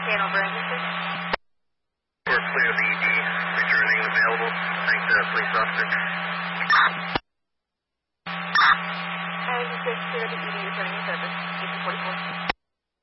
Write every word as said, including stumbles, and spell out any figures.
Hanover Engine. We're clear of the E D, returning available. Thanks, uh, police officer. And you said clear of the E D, returning service, eight forty-four.